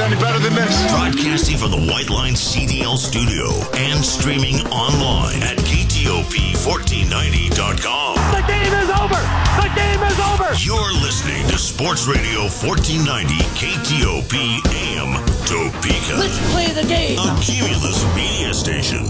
any better than this? Broadcasting from the White Line CDL studio and streaming online at KTOP1490.com. The game is over! The game is over! You're listening to Sports Radio 1490 KTOP AM Topeka. Let's play the game! A Cumulus media station.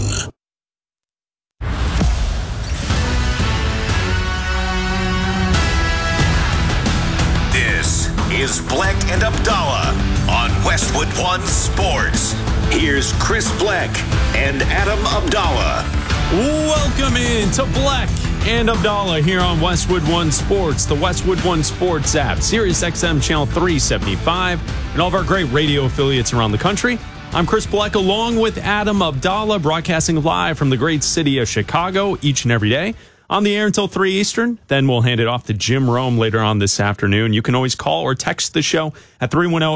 This is Bleck and Abdallah on Westwood One Sports. Here's Chris Bleck and Adam Abdallah. Welcome in to Bleck and Abdallah here on Westwood One Sports, the Westwood One Sports app, Sirius XM Channel 375, and all of our great radio affiliates around the country. I'm Chris Bleck along with Adam Abdallah, broadcasting live from the great city of Chicago each and every day. On the air until 3 Eastern. Then we'll hand it off to Jim Rome later on this afternoon. You can always call or text the show at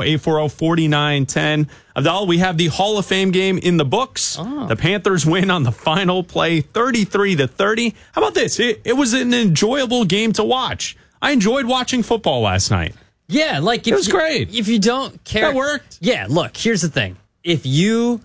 310-840-4910. Abdallah, we have the Hall of Fame game in the books. Oh. The Panthers win on the final play, 33-30. How about this? It was an enjoyable game to watch. I enjoyed watching football last night. Yeah, like it was great. If you don't care, that worked. Yeah, look, here's the thing. If you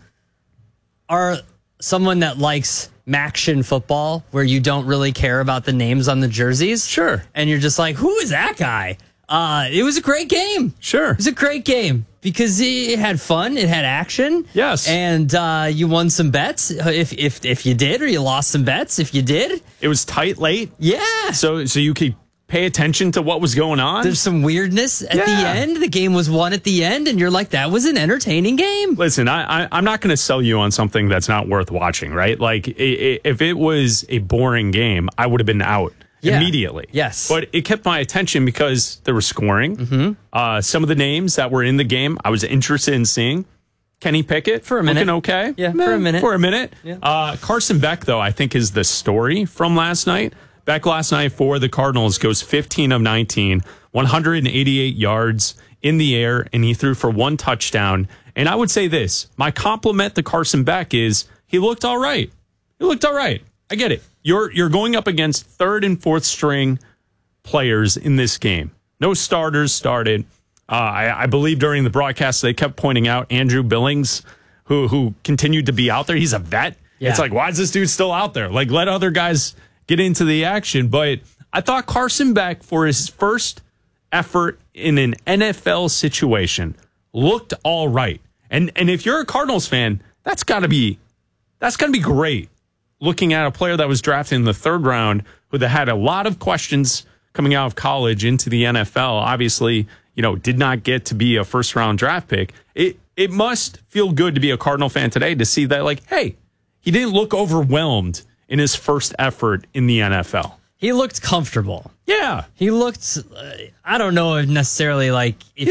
are someone that likes Maction football, where you don't really care about the names on the jerseys, sure, and you're just like, who is that guy? It was a great game. Sure, it was a great game because it had fun, it had action. Yes, and you won some bets if you did, or you lost some bets if you did. It was tight late. Yeah, so you could pay attention to what was going on. There's some weirdness at the end. The game was won at the end, and you're like, that was an entertaining game. Listen, I'm not going to sell you on something that's not worth watching, right? Like, if it was a boring game, I would have been out immediately. Yes. But it kept my attention because there was scoring. Mm-hmm. Some of the names that were in the game, I was interested in seeing. Kenny Pickett. For a minute. Looking okay. Yeah, for a minute. For a minute. Yeah. Carson Beck, though, I think is the story from last night. Beck last night for the Cardinals goes 15 of 19, 188 yards in the air, and he threw for one touchdown. And I would say this, my compliment to Carson Beck is he looked all right. He looked all right. I get it. You're going up against third and fourth string players in this game. No starters started. I believe during the broadcast they kept pointing out Andrew Billings, who continued to be out there. He's a vet. Yeah. It's like, why is this dude still out there? Like, let other guys get into the action. But I thought Carson Beck, for his first effort in an NFL situation, looked all right. And if you're a Cardinals fan, that's got to be great. Looking at a player that was drafted in the third round, who had a lot of questions coming out of college into the NFL, obviously, did not get to be a first round draft pick. It must feel good to be a Cardinal fan today to see that, like, hey, he didn't look overwhelmed in his first effort in the NFL. He looked comfortable. Yeah. He looked, I don't know if necessarily like if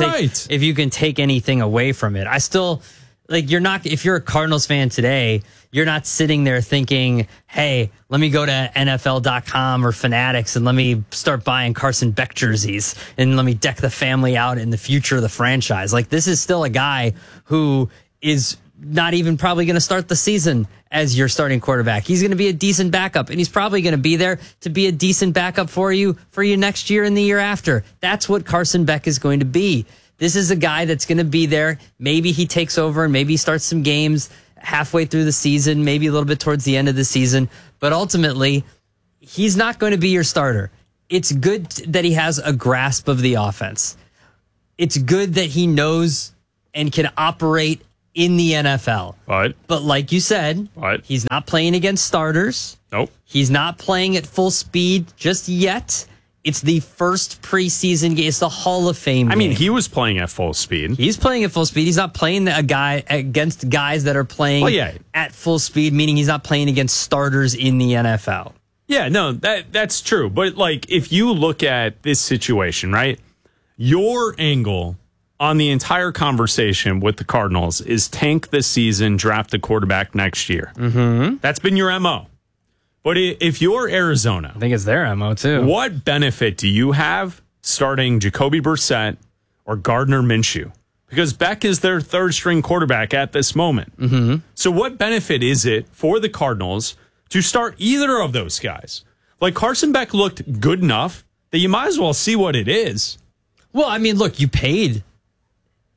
you can take anything away from it. I still, like, if you're a Cardinals fan today, you're not sitting there thinking, hey, let me go to NFL.com or Fanatics and let me start buying Carson Beck jerseys and let me deck the family out in the future of the franchise. Like, this is still a guy who is not even probably going to start the season as your starting quarterback. He's going to be a decent backup, and he's probably going to be there to be a decent backup for you next year and the year after. That's what Carson Beck is going to be. This is a guy that's going to be there. Maybe he takes over and maybe he starts some games halfway through the season, maybe a little bit towards the end of the season, but ultimately, he's not going to be your starter. It's good that he has a grasp of the offense. It's good that he knows and can operate in the NFL. But like you said, he's not playing against starters. Nope. He's not playing at full speed just yet. It's the first preseason game. It's the Hall of Fame game. I mean, he was playing at full speed. He's playing at full speed. He's not playing a guy against guys that are playing at full speed, meaning he's not playing against starters in the NFL. Yeah, no, that's true. But, like, if you look at this situation, right, your angle on the entire conversation with the Cardinals is tank this season, draft a quarterback next year. Mm-hmm. That's been your MO. But if you're Arizona, I think it's their MO too. What benefit do you have starting Jacoby Brissett or Gardner Minshew? Because Beck is their third string quarterback at this moment. Mm-hmm. So what benefit is it for the Cardinals to start either of those guys? Like, Carson Beck looked good enough that you might as well see what it is. Well, I mean, look, you paid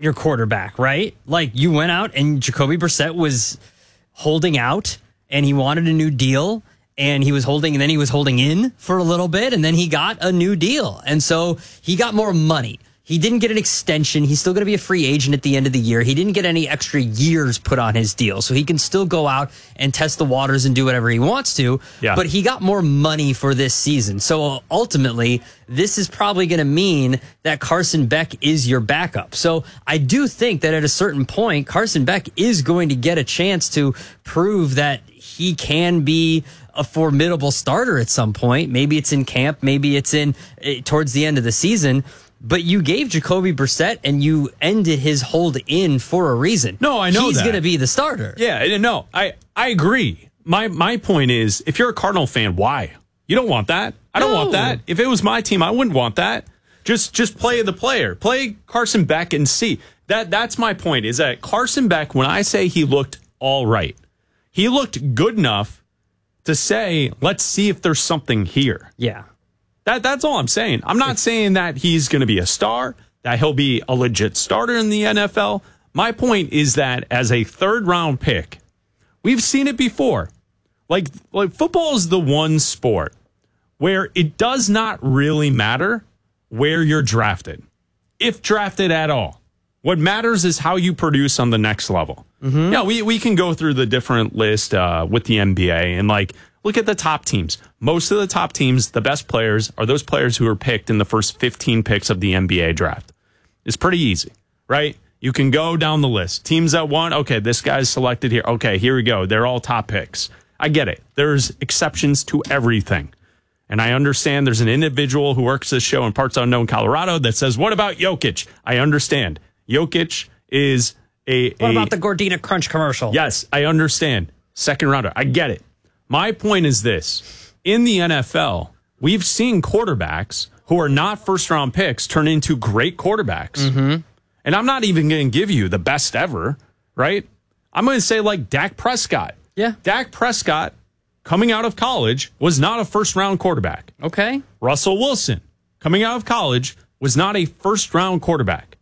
your quarterback, right? Like, you went out and Jacoby Brissett was holding out and he wanted a new deal, and he was holding, and then he was holding in for a little bit, and then he got a new deal. And so he got more money. He didn't get an extension. He's still going to be a free agent at the end of the year. He didn't get any extra years put on his deal. So he can still go out and test the waters and do whatever he wants to. Yeah. But he got more money for this season. So ultimately, this is probably going to mean that Carson Beck is your backup. So I do think that at a certain point, Carson Beck is going to get a chance to prove that he can be a formidable starter at some point. Maybe it's in camp. Maybe it's in towards the end of the season. But you gave Jacoby Brissett and you ended his hold in for a reason. No, I know he's that. going to be the starter. Yeah, no, I agree. My point is, if you're a Cardinal fan, why? You don't want that. I don't want that. If it was my team, I wouldn't want that. Just play the player. Play Carson Beck and see. That's my point, is that Carson Beck, when I say he looked all right, he looked good enough to say, let's see if there's something here. Yeah. That's all I'm saying. I'm not saying that he's going to be a star, that he'll be a legit starter in the NFL. My point is that as a third-round pick, we've seen it before. Like football is the one sport where it does not really matter where you're drafted, if drafted at all. What matters is how you produce on the next level. Mm-hmm. Yeah, we can go through the different list with the NBA and look at the top teams. Most of the top teams, the best players, are those players who are picked in the first 15 picks of the NBA draft. It's pretty easy, right? You can go down the list. Teams that won, okay, this guy's selected here. Okay, here we go. They're all top picks. I get it. There's exceptions to everything. And I understand there's an individual who works this show in Parts Unknown, Colorado, that says, what about Jokic? I understand. Jokic is What about the Gordita Crunch commercial? Yes, I understand. Second rounder. I get it. My point is this. In the NFL, we've seen quarterbacks who are not first-round picks turn into great quarterbacks. Mm-hmm. And I'm not even going to give you the best ever, right? I'm going to say like Dak Prescott. Yeah. Dak Prescott, coming out of college, was not a first-round quarterback. Okay. Russell Wilson, coming out of college, was not a first-round quarterback.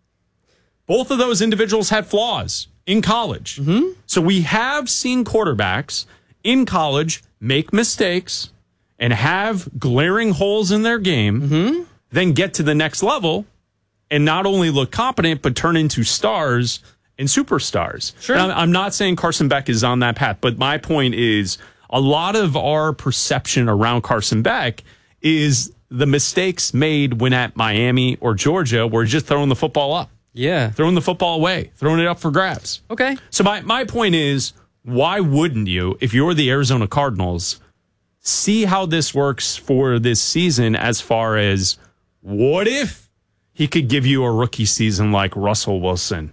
Both of those individuals had flaws in college. Mm-hmm. So we have seen quarterbacks in college make mistakes and have glaring holes in their game, then get to the next level and not only look competent, but turn into stars and superstars. Sure. And I'm not saying Carson Beck is on that path, but my point is a lot of our perception around Carson Beck is the mistakes made when at Miami or Georgia where he's just throwing the football up. Yeah. Throwing the football away, throwing it up for grabs. Okay. So my point is, why wouldn't you, if you're the Arizona Cardinals, see how this works for this season as far as what if he could give you a rookie season like Russell Wilson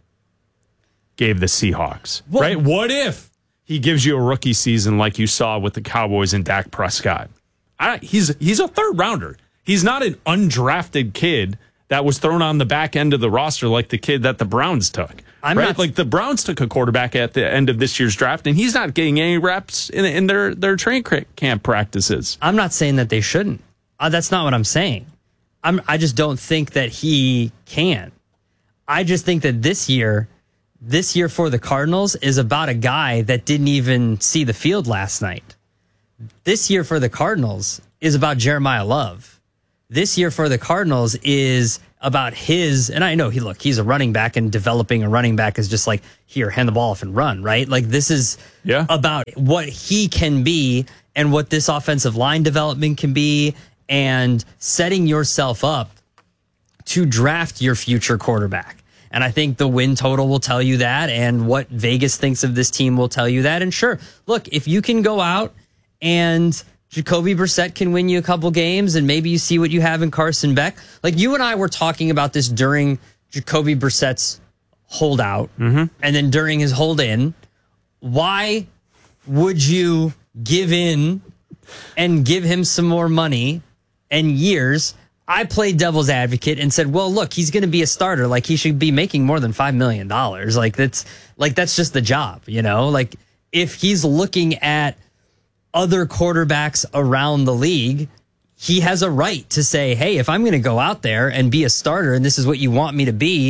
gave the Seahawks, right? What if he gives you a rookie season like you saw with the Cowboys and Dak Prescott? He's a third rounder. He's not an undrafted kid that was thrown on the back end of the roster like the kid that the Browns took. Like the Browns took a quarterback at the end of this year's draft, and he's not getting any reps in their training camp practices. I'm not saying that they shouldn't. That's not what I'm saying. I just don't think that he can. I just think that this year for the Cardinals is about a guy that didn't even see the field last night. This year for the Cardinals is about Jeremiah Love. This year for the Cardinals is about and I know he's a running back, and developing a running back is just like, here, hand the ball off and run, right? Like, this is about what he can be and what this offensive line development can be, and setting yourself up to draft your future quarterback. And I think the win total will tell you that, and what Vegas thinks of this team will tell you that. And sure, look, if you can go out and Jacoby Brissett can win you a couple games, and maybe you see what you have in Carson Beck. Like, you and I were talking about this during Jacoby Brissett's holdout, and then during his hold in. Why would you give in and give him some more money and years? I played devil's advocate and said, well, look, he's going to be a starter. Like, he should be making more than $5 million. That's just the job, you know? Like, if he's looking at other quarterbacks around the league, he has a right to say, hey, if I'm going to go out there and be a starter and this is what you want me to be,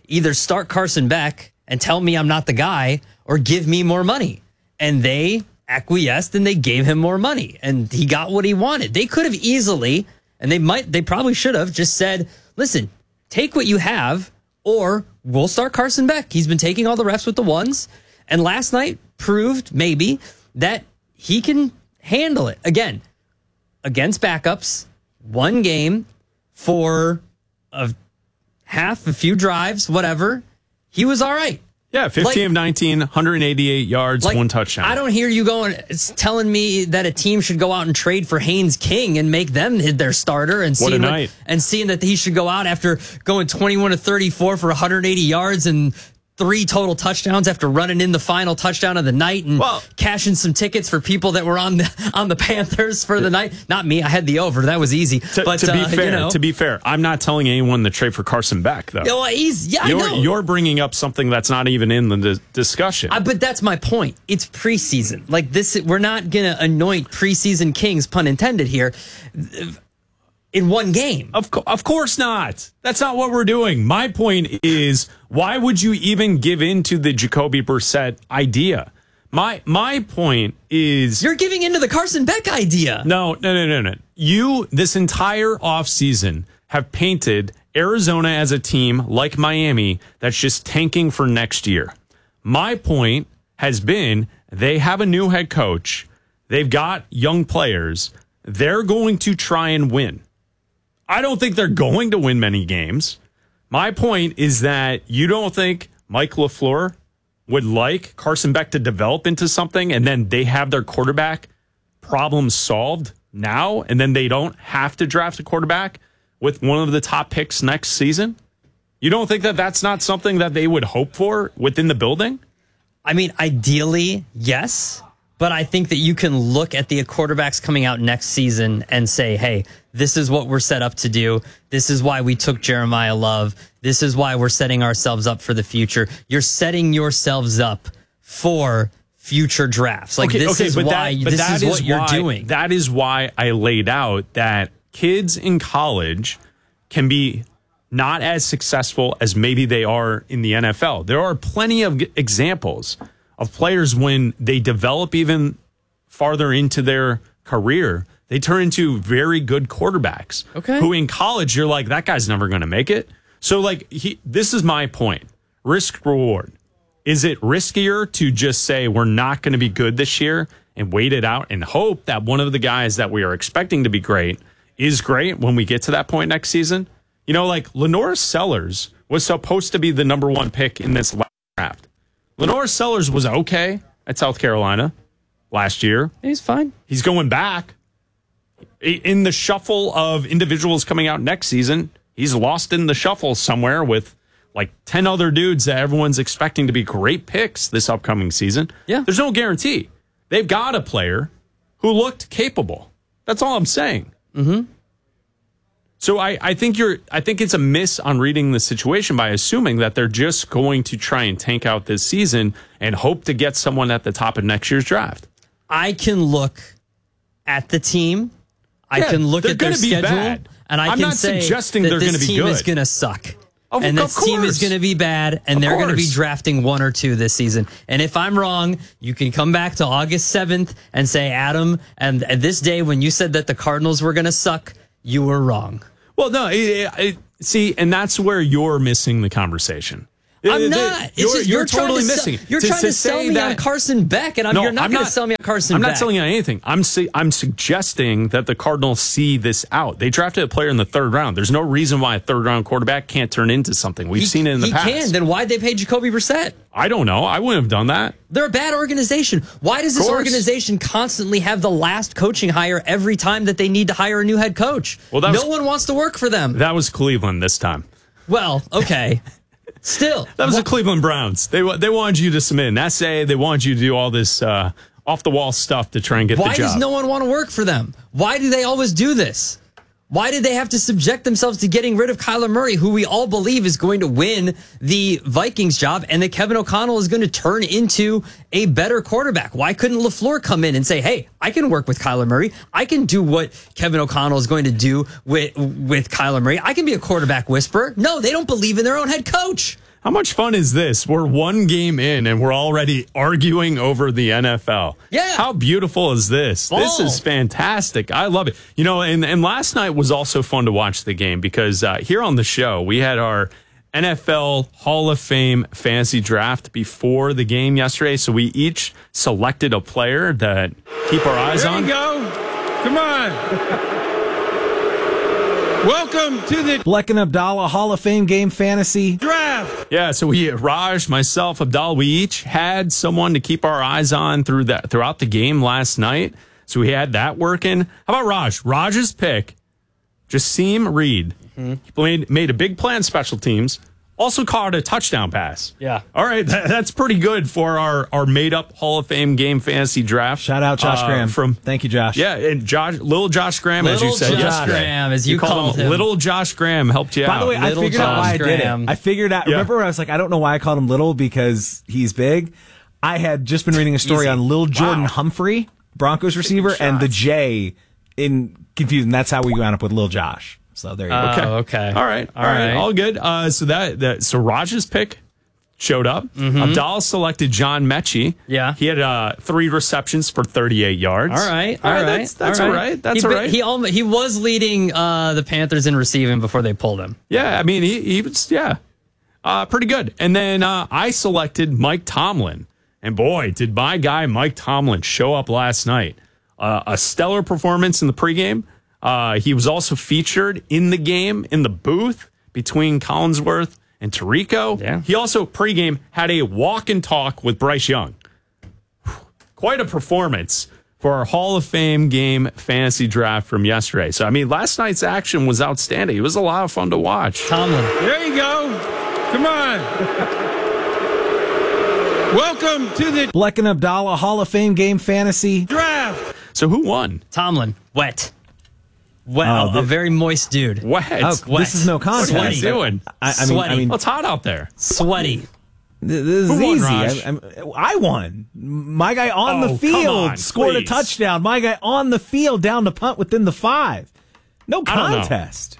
either start Carson Beck and tell me I'm not the guy or give me more money. And they acquiesced and they gave him more money and he got what he wanted. They could have easily, and they probably should have just said, listen, take what you have or we'll start Carson Beck. He's been taking all the reps with the ones. And last night proved maybe that he can handle it. Again, against backups, one game for a few drives, whatever. He was all right. Yeah, 15 of 19, 188 yards, one touchdown. I don't hear you telling me that a team should go out and trade for Haynes King and make them their starter and seeing that he should go out after going 21 to 34 for 180 yards and 3 total touchdowns after running in the final touchdown of the night and cashing some tickets for people that were on the Panthers for the night. Not me. I had the over. That was easy. To be fair, I'm not telling anyone to trade for Carson Beck, though. I know. You're bringing up something that's not even in the discussion. But that's my point. It's preseason. Like this, we're not going to anoint preseason kings, pun intended here, in one game. Of course not. That's not what we're doing. My point is, why would you even give in to the Jacoby Brissett idea? My point is... You're giving into the Carson Beck idea. No. You, this entire offseason, have painted Arizona as a team like Miami that's just tanking for next year. My point has been they have a new head coach. They've got young players. They're going to try and win. I don't think they're going to win many games. My point is that you don't think Mike LaFleur would like Carson Beck to develop into something and then they have their quarterback problem solved now and then they don't have to draft a quarterback with one of the top picks next season? You don't think that that's not something that they would hope for within the building? I mean, ideally, yes. But I think that you can look at the quarterbacks coming out next season and say, hey, this is what we're set up to do. This is why we took Jeremiah Love. This is why we're setting ourselves up for the future. You're setting yourselves up for future drafts. Like this is why you're doing. That is why I laid out that kids in college can be not as successful as maybe they are in the NFL. There are plenty of examples of players when they develop even farther into their career, they turn into very good quarterbacks. Okay. Who in college, you're like, that guy's never going to make it. So, this is my point. Risk reward. Is it riskier to just say we're not going to be good this year and wait it out and hope that one of the guys that we are expecting to be great is great when we get to that point next season? You know, like Lenore Sellers was supposed to be the number 1 pick in this draft. Lenore Sellers was okay at South Carolina last year. He's fine. He's going back. In the shuffle of individuals coming out next season, he's lost in the shuffle somewhere with like 10 other dudes that everyone's expecting to be great picks this upcoming season. Yeah. There's no guarantee. They've got a player who looked capable. That's all I'm saying. Mm-hmm. So I think it's a miss on reading the situation by assuming that they're just going to try and tank out this season and hope to get someone at the top of next year's draft. I can look at the team. I can look at their schedule, bad. And I'm not suggesting they're going to be good. This team is going to suck. And this team is going to be bad, and they're going to be drafting 1 or 2 this season. And if I'm wrong, you can come back to August 7th and say, Adam, and at this day when you said that the Cardinals were going to suck, you were wrong. Well, no, see, and that's where you're missing the conversation. I'm not. You're totally missing it. You're trying to sell me on Carson Beck, and you're not going to sell me on Carson Beck. I'm not selling you on anything. I'm suggesting that the Cardinals see this out. They drafted a player in the 3rd round. There's no reason why a 3rd-round quarterback can't turn into something. We've seen it in the past. He can. Then why'd they pay Jacoby Brissett? I don't know. I wouldn't have done that. They're a bad organization. Why does this organization constantly have the last coaching hire every time that they need to hire a new head coach? Well, no one wants to work for them. That was Cleveland this time. Well, okay. Still, that was the Cleveland Browns. They wanted you to submit an essay. They wanted you to do all this off the wall stuff to try and get the job. Why does no one want to work for them? Why do they always do this? Why did they have to subject themselves to getting rid of Kyler Murray, who we all believe is going to win the Vikings job, and that Kevin O'Connell is going to turn into a better quarterback? Why couldn't LaFleur come in and say, hey, I can work with Kyler Murray. I can do what Kevin O'Connell is going to do with Kyler Murray. I can be a quarterback whisperer. No, they don't believe in their own head coach. How much fun is this? We're one game in and we're already arguing over the NFL. Yeah. How beautiful is this? Ball. This is fantastic. I love it. You know, and last night was also fun to watch the game because here on the show, we had our NFL Hall of Fame fantasy draft before the game yesterday. So we each selected a player that keep our eyes on. There you go. Come on. Welcome to the Bleck and Abdallah Hall of Fame game fantasy draft. Yeah, so Raj, myself, Abdallah, we each had someone to keep our eyes on throughout the game last night. So we had that working. How about Raj? Raj's pick, Jasim Reed. He made a big play on special teams. Also caught a touchdown pass. Yeah. All right, that's pretty good for our made-up Hall of Fame game fantasy draft. Shout out Josh Graham. Thank you, Josh. Yeah, and little Josh Graham, as you said Josh yesterday. Graham, as you called him. Little Josh Graham helped you out. By the way, I figured out why I did it. I figured out. Yeah. Remember when I was like, I don't know why I called him little because he's big. I had just been reading a story on Lil Jordan Humphrey, Broncos receiver, and the J in confusion. That's how we wound up with Lil Josh. So there you go. Okay. All right. All good. So Raj's pick showed up. Abdallah selected John Mechie. Yeah. He had 3 receptions for 38 yards. All right. That's all right. That's all right. He was leading the Panthers in receiving before they pulled him. Yeah. I mean, he was, pretty good. And then I selected Mike Tomlin. And boy, did my guy Mike Tomlin show up last night. A stellar performance in the pregame. He was also featured in the game in the booth between Collinsworth and Tirico. Yeah. He also pregame had a walk and talk with Bryce Young. Quite a performance for our Hall of Fame game fantasy draft from yesterday. So, I mean, last night's action was outstanding. It was a lot of fun to watch. Tomlin. There you go. Come on. Welcome to the Bleck and Abdallah Hall of Fame game fantasy draft. So who won? Tomlin. Wet. Wow, a very moist dude. Wet. Wet. This is no contest. What are you doing? Sweaty. Well, it's hot out there. Sweaty. This is Who won, easy. Raj? I won. My guy on the come field on, scored please. a touchdown. My guy on the field down to punt within the 5. No I don't know. contest.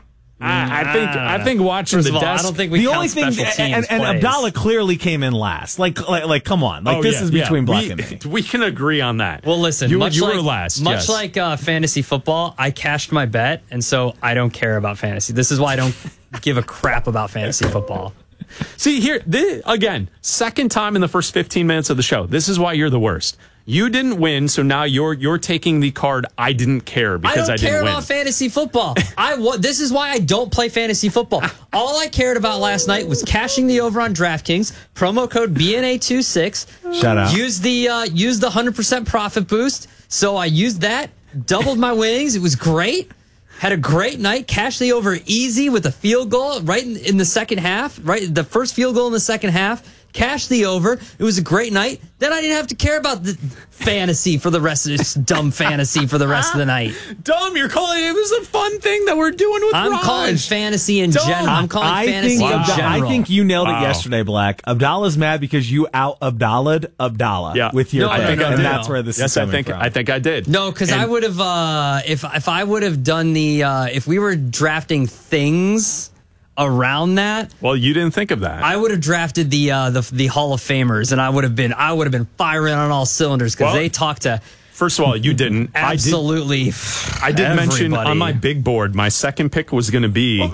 I think watching First the of all, desk. I don't think we The count only thing, special teams and plays. Abdallah clearly came in last. Like, come on. This is between Bleck and me. We can agree on that. Well, listen, you much were last. Much yes. like fantasy football, I cashed my bet, and so I don't care about fantasy. This is why I don't give a crap about fantasy football. See, here, again, second time in the first 15 minutes of the show. This is why you're the worst. You didn't win, so now you're taking the card I didn't care because I didn't win. I don't care about fantasy football. This is why I don't play fantasy football. All I cared about last night was cashing the over on DraftKings, promo code BNA26. Shout out. Use the 100% profit boost. So I used that, doubled my winnings. It was great. Had a great night. Cashed the over easy with a field goal right in the second half. Right, the first field goal in the second half. Cashed the over. It was a great night. Then I didn't have to care about the fantasy for the rest of this dumb fantasy for the rest of the night. Dumb, you're calling it was a fun thing that we're doing with I'm Raj. calling fantasy in general. I'm calling fantasy in general. I think you nailed Wow. it yesterday, Black. Abdallah's mad because you out Abdallahed Abdallah with your No, pick, no, and no. that's where this is coming from. I think I did. No, because I would have if I would have done the if we were drafting things around that. Well, you didn't think of that. I would have drafted the Hall of Famers, and I would have been firing on all cylinders because they talk to. First of all, you didn't. Absolutely. I did mention everybody. on my big board, my second pick was going to be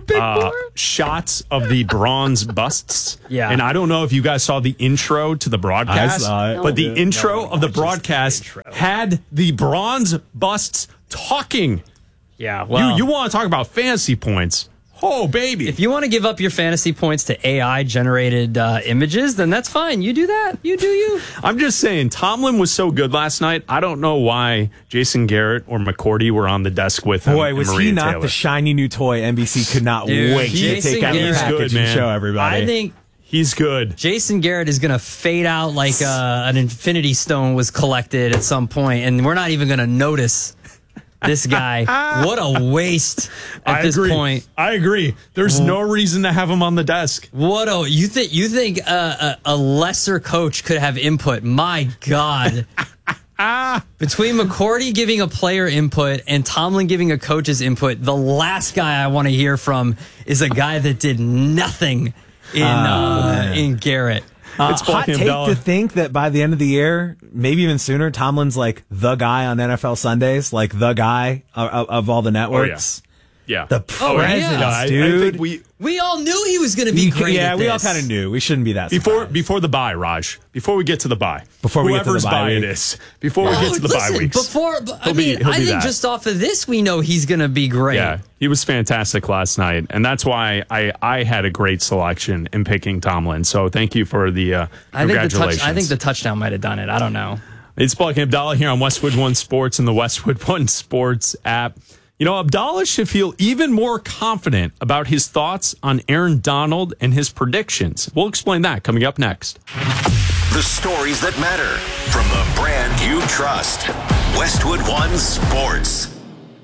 shots of the bronze busts. Yeah. And I don't know if you guys saw the intro to the broadcast, I saw it. but the intro of the broadcast had the bronze busts talking. Yeah. Well, You want to talk about fantasy points. Oh, baby. if you want to give up your fantasy points to AI generated images, then that's fine. You do that. You do you. I'm just saying, Tomlin was so good last night. I don't know why Jason Garrett or McCourty were on the desk with him. Boy, was and Maria he not Taylor. the shiny new toy NBC could not Dude, wait to Jason take out the Garrett's package good, and man. show everybody. I think He's good. Jason Garrett is going to fade out like an Infinity Stone was collected at some point, and we're not even going to notice this guy. What a waste at this point. I agree. There's no reason to have him on the desk. You think a lesser coach could have input? My God. Between McCourty giving a player input and Tomlin giving a coach's input, the last guy I want to hear from is a guy that did nothing in Garrett. It's hot take to think that by the end of the year, maybe even sooner, Tomlin's like the guy on NFL Sundays, like the guy of all the networks. Oh, yeah. The president, dude. I think we all knew he was going to be great. Yeah, at we this. all kind of knew. We shouldn't be that surprised. Before the bye, Raj. Before we get to the bye. Whoever's bye it is. Before we get to the bye weeks. I think just off of this, we know he's going to be great. Yeah, he was fantastic last night, and that's why I had a great selection in picking Tomlin. So thank you for the congratulations. I think the touchdown might have done it. I don't know. It's Bleck and Abdallah here on Westwood One Sports and the Westwood One Sports app. You know, Abdallah should feel even more confident about his thoughts on Aaron Donald and his predictions. We'll explain that coming up next. The stories that matter from the brand you trust. Westwood One Sports.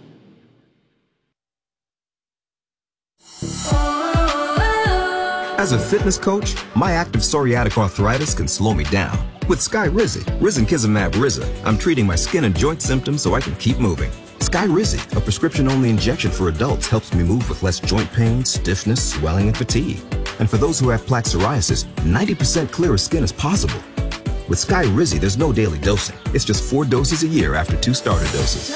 As a fitness coach, my active psoriatic arthritis can slow me down. With Skyrizi, Risankizumab Riza, I'm treating my skin and joint symptoms so I can keep moving. Skyrizi, a prescription-only injection for adults, helps me move with less joint pain, stiffness, swelling, and fatigue. And for those who have plaque psoriasis, 90% clearer skin is possible. With Skyrizi, there's no daily dosing. It's just 4 doses a year after 2 starter doses.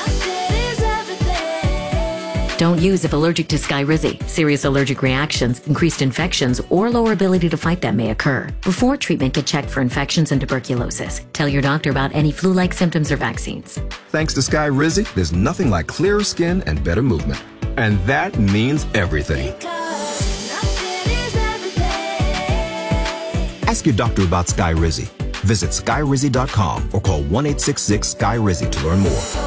Don't use if allergic to Skyrizi. Serious allergic reactions, increased infections, or lower ability to fight them may occur. Before treatment, get checked for infections and tuberculosis. Tell your doctor about any flu-like symptoms or vaccines. Thanks to Skyrizi, there's nothing like clearer skin and better movement. And that means everything. Ask your doctor about Skyrizi. Visit Skyrizi.com or call 1-866-SKY-RIZI to learn more.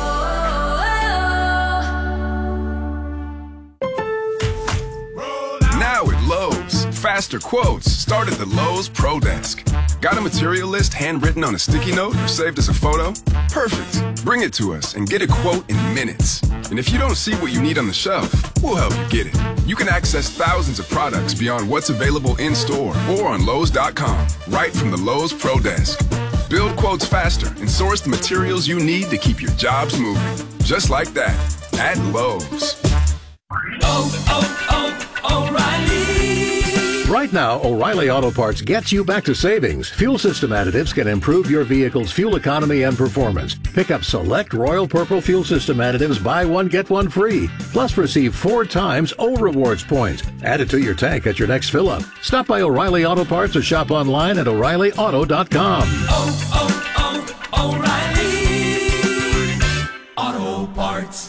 Now at Lowe's, faster quotes start at the Lowe's Pro Desk. Got a material list handwritten on a sticky note or saved as a photo? Perfect. Bring it to us and get a quote in minutes. And if you don't see what you need on the shelf, we'll help you get it. You can access thousands of products beyond what's available in store or on Lowe's.com, right from the Lowe's Pro Desk. Build quotes faster and source the materials you need to keep your jobs moving. Just like that, at Lowe's. O'Reilly. Right now, O'Reilly Auto Parts gets you back to savings. Fuel system additives can improve your vehicle's fuel economy and performance. Pick up select Royal Purple fuel system additives, buy one, get one free. Plus receive 4 times O Rewards points. Add it to your tank at your next fill-up. Stop by O'Reilly Auto Parts or shop online at O'ReillyAuto.com. O'Reilly Auto Parts.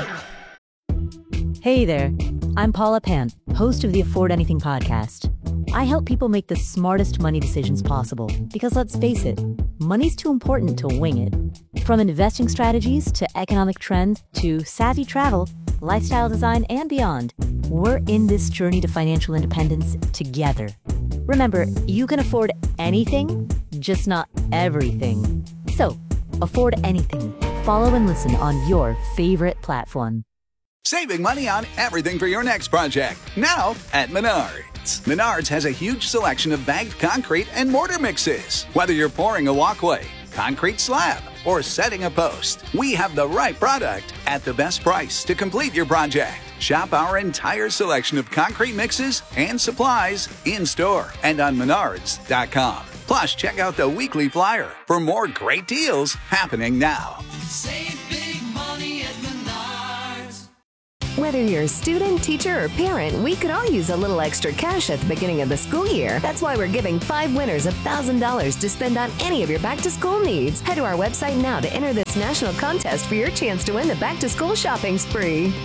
Hey there, I'm Paula Pan, host of the Afford Anything podcast. I help people make the smartest money decisions possible because let's face it, money's too important to wing it. From investing strategies to economic trends to savvy travel, lifestyle design, and beyond, we're in this journey to financial independence together. Remember, you can afford anything, just not everything. So, afford anything. Follow and listen on your favorite platform. Saving money on everything for your next project. Now at Menards. Menards has a huge selection of bagged concrete and mortar mixes. Whether you're pouring a walkway, concrete slab, or setting a post, we have the right product at the best price to complete your project. Shop our entire selection of concrete mixes and supplies in-store and on Menards.com. Plus, check out the weekly flyer for more great deals happening now. Save big money at Menards. Whether you're a student, teacher, or parent, we could all use a little extra cash at the beginning of the school year. That's why we're giving 5 winners $1,000 to spend on any of your back-to-school needs. Head to our website now to enter this national contest for your chance to win the back-to-school shopping spree.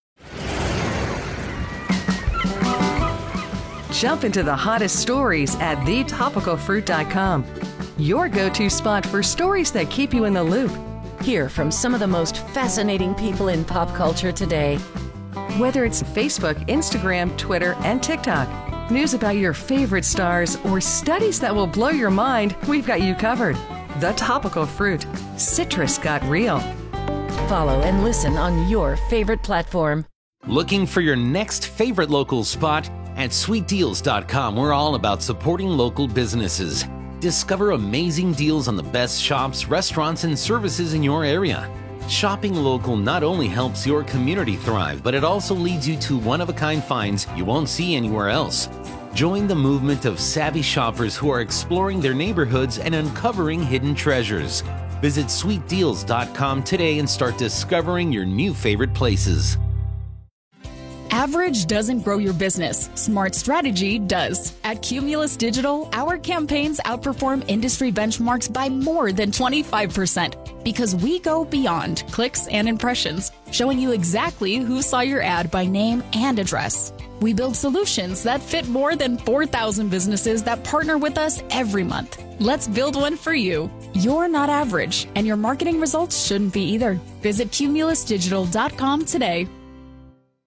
Jump into the hottest stories at thetopicalfruit.com. Your go-to spot for stories that keep you in the loop. Hear from some of the most fascinating people in pop culture today. Whether it's Facebook, Instagram, Twitter, and TikTok, news about your favorite stars, or studies that will blow your mind, we've got you covered. The Topical Fruit. Citrus got real. Follow and listen on your favorite platform. Looking for your next favorite local spot? At sweetdeals.com, we're all about supporting local businesses. Discover amazing deals on the best shops, restaurants, and services in your area. Shopping local not only helps your community thrive, but it also leads you to one-of-a-kind finds you won't see anywhere else. Join the movement of savvy shoppers who are exploring their neighborhoods and uncovering hidden treasures. Visit sweetdeals.com today and start discovering your new favorite places. Average doesn't grow your business. Smart strategy does. At Cumulus Digital, our campaigns outperform industry benchmarks by more than 25% because we go beyond clicks and impressions, showing you exactly who saw your ad by name and address. We build solutions that fit more than 4,000 businesses that partner with us every month. Let's build one for you. You're not average, and your marketing results shouldn't be either. Visit cumulusdigital.com today.